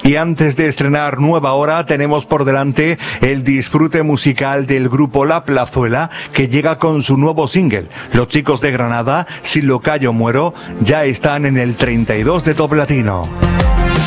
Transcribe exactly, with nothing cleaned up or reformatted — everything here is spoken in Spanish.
Y antes de estrenar nueva hora, tenemos por delante el disfrute musical del grupo La Plazuela, que llega con su nuevo single. Los chicos de Granada, Si lo callo muero, ya están en el treinta y dos de Top Latino.